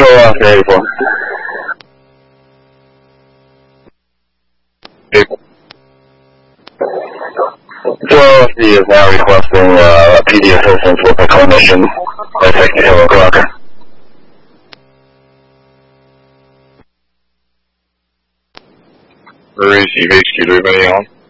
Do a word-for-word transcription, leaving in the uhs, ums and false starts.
Control off eighty-four. Control C is now requesting uh, P D assistance with a clinician at sixty-two o'clock. Receive H Q, do we have any on?